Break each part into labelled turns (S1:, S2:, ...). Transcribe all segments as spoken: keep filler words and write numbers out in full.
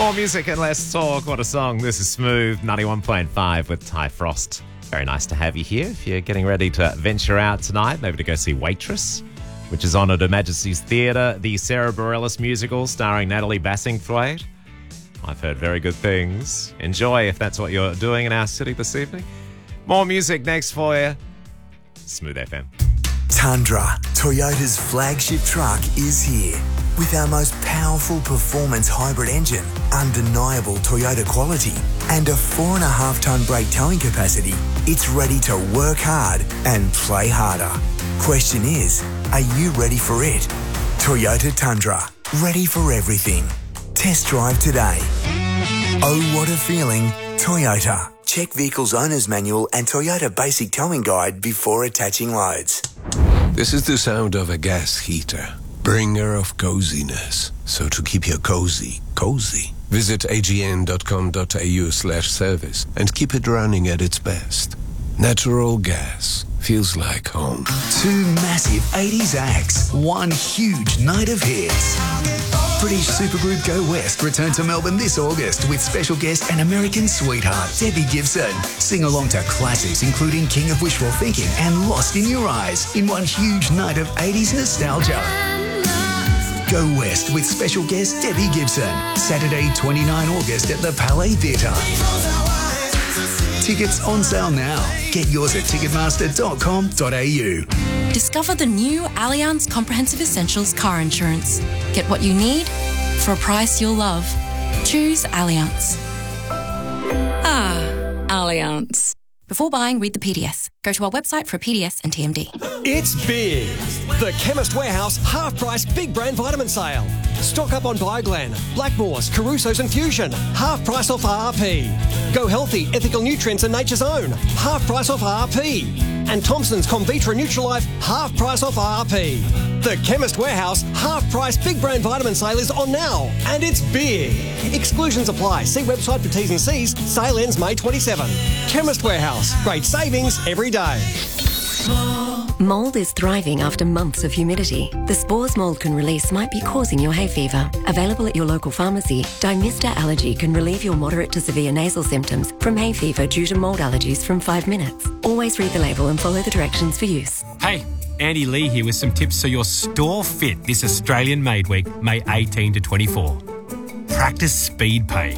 S1: More music and less talk. What a song. This is Smooth ninety-one point five with Ty Frost. Very nice to have you here. If you're getting ready to venture out tonight, maybe to go see Waitress, which is on at Her Majesty's Theatre, the Sarah Bareilles musical starring Natalie Bassingthwaighte. I've heard very good things. Enjoy if that's what you're doing in our city this evening. More music next for you. Smooth F M.
S2: Tundra, Toyota's flagship truck, is here. With our most powerful performance hybrid engine, undeniable Toyota quality, and a four and a half tonne brake towing capacity, it's ready to work hard and play harder. Question is, are you ready for it? Toyota Tundra, ready for everything. Test drive today. Oh, what a feeling, Toyota. Check Vehicle's Owner's Manual and Toyota Basic Towing Guide before attaching loads.
S3: This is the sound of a gas heater, bringer of coziness. So to keep your cozy, cozy, visit agn.com.au slash service and keep it running at its best. Natural gas feels like home.
S2: Two massive eighties acts, one huge night of hits. British supergroup Go West return to Melbourne this August with special guest and American sweetheart Debbie Gibson. Sing along to classics including King of Wishful Thinking and Lost in Your Eyes in one huge night of eighties nostalgia. Go West with special guest Debbie Gibson. Saturday, the twenty-ninth of August at the Palais Theatre. Tickets on sale now. Get yours at ticketmaster dot com dot a u.
S4: Discover the new Allianz Comprehensive Essentials car insurance. Get what you need for a price you'll love. Choose Allianz. Ah, Allianz. Before buying, read the P D S. Go to our website for a P D S and T M D.
S5: It's big. The Chemist Warehouse half-price big brand vitamin sale. Stock up on Bioglan, Blackmores, Caruso's and Fusion. Half price off R R P. Go Healthy, Ethical Nutrients and Nature's Own. Half price off R R P. And Thompson's Comvitra Nutrilife. Half price off R R P. The Chemist Warehouse half-price big brand vitamin sale is on now. And it's big. Exclusions apply. See website for T's and C's. Sale ends May twenty-seventh. Chemist Warehouse. Great savings every day.
S6: Mould is thriving after months of humidity. The spores mould can release might be causing your hay fever. Available at your local pharmacy, Dimista Allergy can relieve your moderate to severe nasal symptoms from hay fever due to mould allergies from five minutes. Always read the label and follow the directions for use.
S7: Hey, Andy Lee here with some tips so you're store fit this Australian Made Week, May eighteenth to twenty-four. Practice speed paying.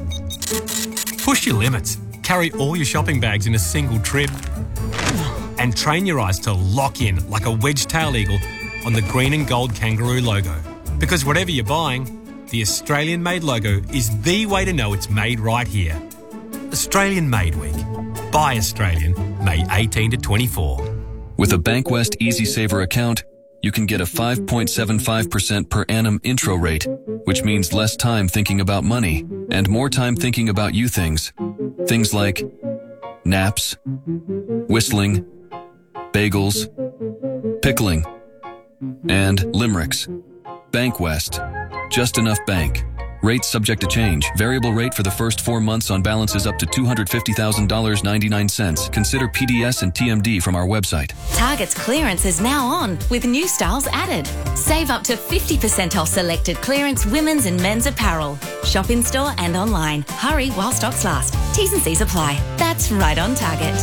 S7: Push your limits. Carry all your shopping bags in a single trip. And train your eyes to lock in like a wedge-tail eagle on the green and gold kangaroo logo. Because whatever you're buying, the Australian-made logo is the way to know it's made right here. Australian Made Week. Buy Australian, May eighteenth to twenty-four.
S8: With a Bankwest EasySaver account, you can get a five point seven five percent per annum intro rate, which means less time thinking about money and more time thinking about you things. Things like naps, whistling, bagels, pickling, and limericks. Bankwest. Just enough bank. Rates subject to change. Variable rate for the first four months on balances up to two hundred fifty thousand dollars and ninety-nine cents. Consider P D S and T M D from our website.
S9: Target's clearance is now on with new styles added. Save up to fifty percent off selected clearance women's and men's apparel. Shop in store and online. Hurry while stocks last. T's and C's apply. That's right on Target.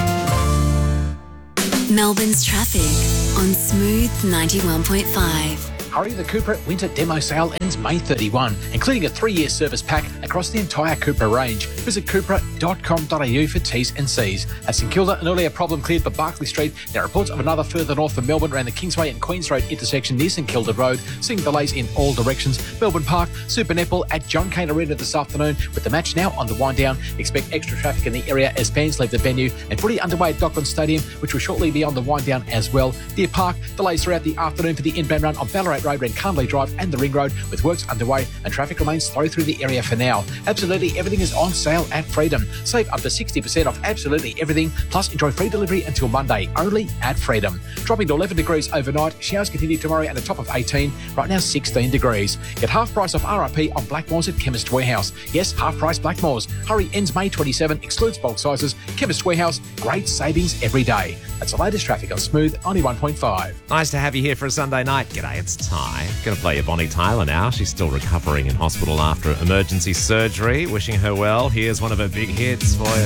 S10: Melbourne's traffic on Smooth ninety-one point five.
S11: Hurry, the Cupra Winter Demo Sale ends May thirty-first, including a three-year service pack across the entire Cupra range. Visit cupra dot com dot a u for T's and C's. At St Kilda, an earlier problem cleared by Barclay Street. There are reports of another further north of Melbourne around the Kingsway and Queens Road intersection near St Kilda Road, seeing delays in all directions. Melbourne Park, Super Netball at John Cain Arena this afternoon, with the match now on the wind down. Expect extra traffic in the area as fans leave the venue, and footy underway at Docklands Stadium, which will shortly be on the wind down as well. Deer Park, delays throughout the afternoon for the inbound run on Ballarat Road, around Carnley Drive and the Ring Road, with works underway and traffic remains slow through the area for now. Absolutely everything is on sale sale at Freedom. Save up to sixty percent off absolutely everything, plus enjoy free delivery until Monday, only at Freedom. Dropping to eleven degrees overnight, showers continue tomorrow at a top of eighteen, right now sixteen degrees. Get half price off R R P on Blackmores at Chemist Warehouse. Yes, half price Blackmores. Hurry, ends May twenty-seventh, excludes bulk sizes. Chemist Warehouse, great savings every day. That's the latest traffic on Smooth ninety-one point five.
S1: Nice to have you here for a Sunday night. G'day, it's Ty. Going to play you Bonnie Tyler now. She's still recovering in hospital after emergency surgery. Wishing her well. Here's one of her big hits for you.